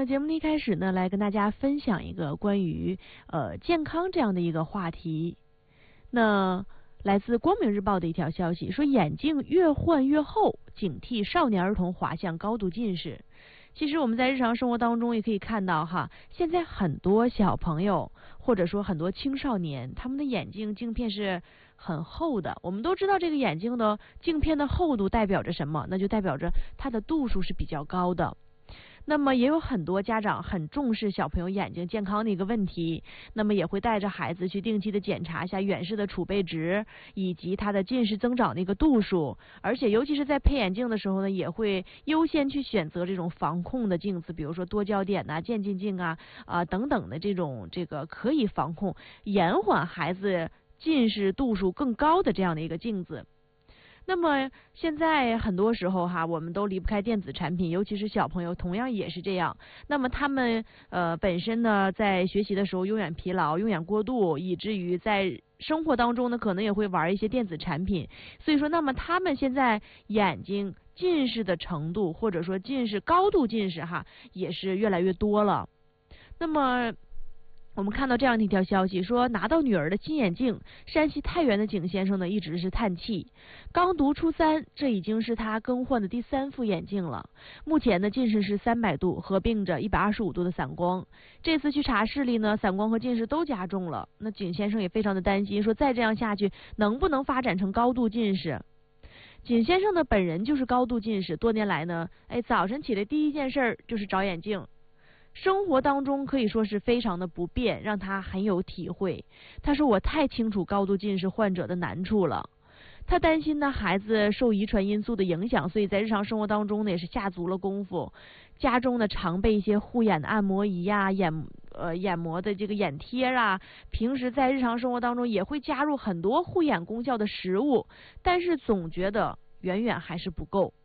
那节目的一开始呢，来跟大家分享一个关于健康这样的一个话题。那来自光明日报的一条消息说，眼镜越换越厚，警惕少年儿童滑向高度近视。其实我们在日常生活当中也可以看到哈，现在很多小朋友或者说很多青少年，他们的眼镜镜片是很厚的。我们都知道这个眼镜的镜片的厚度代表着什么？那就代表着它的度数是比较高的。那么也有很多家长很重视小朋友眼睛健康的一个问题，那么也会带着孩子去定期的检查一下远视的储备值以及他的近视增长的一个度数，而且尤其是在配眼镜的时候呢，也会优先去选择这种防控的镜子，比如说多焦点呐、渐进镜等等的这个可以防控延缓孩子近视度数更高的这样的一个镜子。那么现在很多时候哈，我们都离不开电子产品，尤其是小朋友同样也是这样。那么他们本身呢，在学习的时候用眼疲劳、用眼过度，以至于在生活当中呢，可能也会玩一些电子产品。所以说，那么他们现在眼睛近视的程度，或者说近视高度近视哈，也是越来越多了。那么我们看到这样的一条消息说，拿到女儿的新眼镜，山西太原的景先生呢一直是叹气。刚读初3，这已经是他更换的第3副眼镜了。目前呢近视是300度，合并着125度的散光。这次去查视力呢，散光和近视都加重了。那景先生也非常的担心，说再这样下去，能不能发展成高度近视？景先生呢本人就是高度近视，多年来呢，早晨起来第一件事就是找眼镜。生活当中可以说是非常的不便，让他很有体会。他说我太清楚高度近视患者的难处了。他担心呢孩子受遗传因素的影响，所以在日常生活当中呢也是下足了功夫。家中呢常备一些护眼的按摩仪呀、眼膜的这个眼贴啊，平时在日常生活当中也会加入很多护眼功效的食物，但是总觉得远远还是不够。